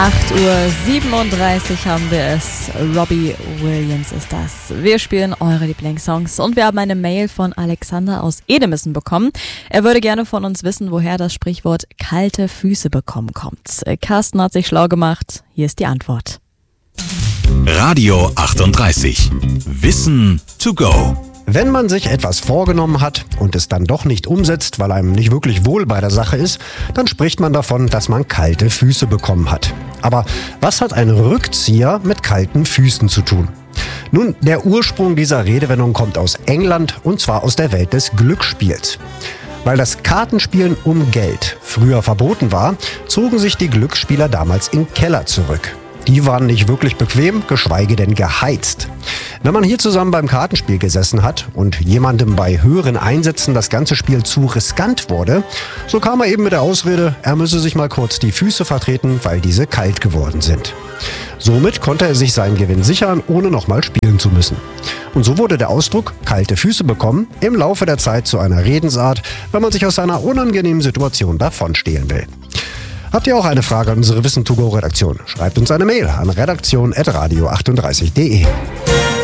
8:37 Uhr haben wir es. Robbie Williams ist das. Wir spielen eure Lieblingssongs und wir haben eine Mail von Alexander aus Edemissen bekommen. Er würde gerne von uns wissen, woher das Sprichwort kalte Füße bekommen kommt. Carsten hat sich schlau gemacht. Hier ist die Antwort. Radio 38. Wissen to go. Wenn man sich etwas vorgenommen hat und es dann doch nicht umsetzt, weil einem nicht wirklich wohl bei der Sache ist, dann spricht man davon, dass man kalte Füße bekommen hat. Aber was hat ein Rückzieher mit kalten Füßen zu tun? Nun, der Ursprung dieser Redewendung kommt aus England und zwar aus der Welt des Glücksspiels. Weil das Kartenspielen um Geld früher verboten war, zogen sich die Glücksspieler damals in Keller zurück. Die waren nicht wirklich bequem, geschweige denn geheizt. Wenn man hier zusammen beim Kartenspiel gesessen hat und jemandem bei höheren Einsätzen das ganze Spiel zu riskant wurde, so kam er eben mit der Ausrede, er müsse sich mal kurz die Füße vertreten, weil diese kalt geworden sind. Somit konnte er sich seinen Gewinn sichern, ohne nochmal spielen zu müssen. Und so wurde der Ausdruck kalte Füße bekommen im Laufe der Zeit zu einer Redensart, wenn man sich aus einer unangenehmen Situation davonstehlen will. Habt ihr auch eine Frage an unsere Wissen to go Redaktion? Schreibt uns eine Mail an redaktion@radio38.de.